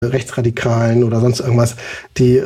Rechtsradikalen oder sonst irgendwas, die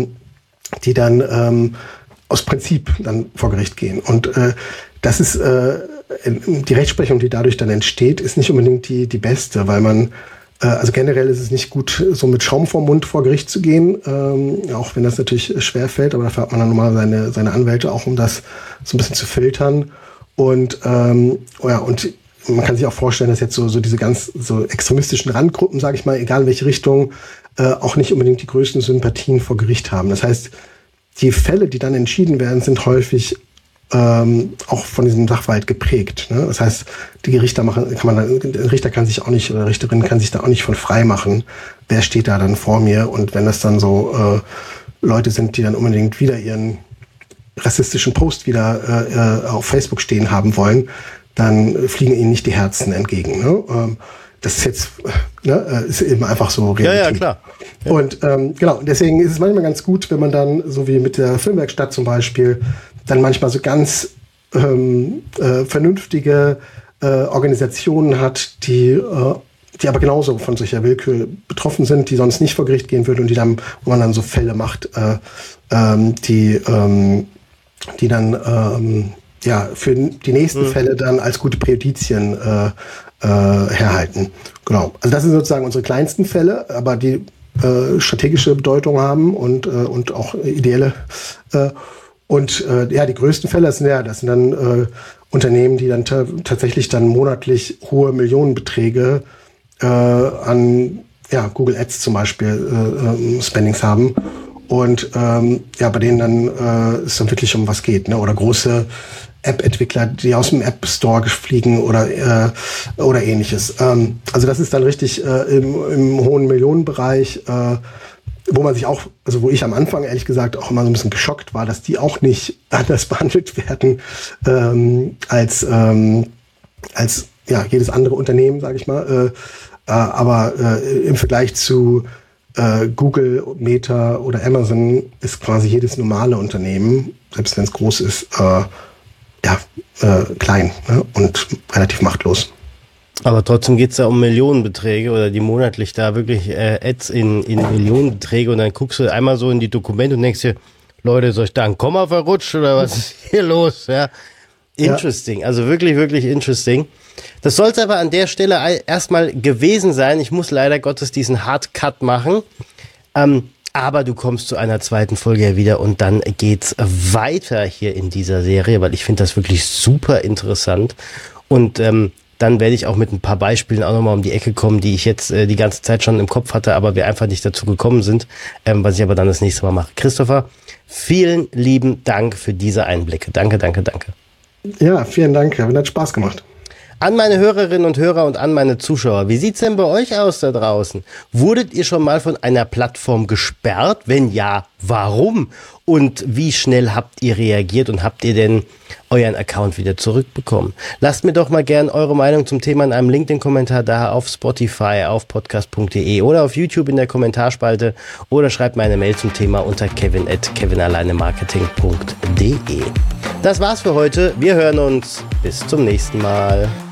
dann aus Prinzip dann vor Gericht gehen. Und das ist die Rechtsprechung, die dadurch dann entsteht, ist nicht unbedingt die beste, weil man also generell ist es nicht gut, so mit Schaum vorm Mund vor Gericht zu gehen, auch wenn das natürlich schwer fällt, aber dafür hat man dann normal seine Anwälte auch, um das so ein bisschen zu filtern. Und und man kann sich auch vorstellen, dass jetzt so diese ganz so extremistischen Randgruppen, sage ich mal, egal in welche Richtung, auch nicht unbedingt die größten Sympathien vor Gericht haben. Das heißt, die Fälle, die dann entschieden werden, sind häufig auch von diesem Sachverhalt geprägt. Ne? Das heißt, der Richter kann sich auch nicht, oder Richterin kann sich da auch nicht von frei machen. Wer steht da dann vor mir? Und wenn das dann so Leute sind, die dann unbedingt wieder ihren rassistischen Post wieder auf Facebook stehen haben wollen, dann fliegen ihnen nicht die Herzen entgegen. Ne? Das ist jetzt ist eben einfach so Realität. Ja, klar. Ja. Und genau, deswegen ist es manchmal ganz gut, wenn man dann, so wie mit der Filmwerkstatt zum Beispiel, dann manchmal so ganz vernünftige Organisationen hat, die aber genauso von solcher Willkür betroffen sind, die sonst nicht vor Gericht gehen würden und wo man dann so Fälle macht, die dann für die nächsten Fälle dann als gute Präjudizien herhalten. Genau. Also das sind sozusagen unsere kleinsten Fälle, aber die strategische Bedeutung haben und auch ideelle. Die größten Fälle, das sind dann Unternehmen, die dann tatsächlich dann monatlich hohe Millionenbeträge an Google Ads zum Beispiel Spendings haben. Und bei denen dann es dann wirklich um was geht, ne? Oder große App-Entwickler, die aus dem App Store fliegen oder ähnliches. Also das ist dann richtig im hohen Millionenbereich, wo ich am Anfang ehrlich gesagt auch immer so ein bisschen geschockt war, dass die auch nicht anders behandelt werden als jedes andere Unternehmen, sage ich mal. Aber im Vergleich zu Google, Meta oder Amazon ist quasi jedes normale Unternehmen, selbst wenn es groß ist, klein, ne? Und relativ machtlos. Aber trotzdem geht es da um Millionenbeträge oder die monatlich da wirklich Ads in Millionenbeträge und dann guckst du einmal so in die Dokumente und denkst dir, Leute, soll ich da ein Komma verrutscht oder was ist hier los? Ja. Interesting, also wirklich, wirklich interesting. Das soll es aber an der Stelle erstmal gewesen sein. Ich muss leider Gottes diesen Hardcut machen. Aber du kommst zu einer zweiten Folge ja wieder und dann geht's weiter hier in dieser Serie, weil ich finde das wirklich super interessant. Und dann werde ich auch mit ein paar Beispielen auch nochmal um die Ecke kommen, die ich jetzt die ganze Zeit schon im Kopf hatte, aber wir einfach nicht dazu gekommen sind, was ich aber dann das nächste Mal mache. Christopher, vielen lieben Dank für diese Einblicke. Danke, danke, danke. Ja, vielen Dank. Hat Spaß gemacht. An meine Hörerinnen und Hörer und an meine Zuschauer, wie sieht's denn bei euch aus da draußen? Wurdet ihr schon mal von einer Plattform gesperrt? Wenn ja, warum? Und wie schnell habt ihr reagiert und habt ihr denn euren Account wieder zurückbekommen? Lasst mir doch mal gern eure Meinung zum Thema in einem LinkedIn-Kommentar da auf Spotify, auf podcast.de oder auf YouTube in der Kommentarspalte oder schreibt mir eine Mail zum Thema unter kevin@kevinalleinemarketing.de. Das war's für heute. Wir hören uns. Bis zum nächsten Mal.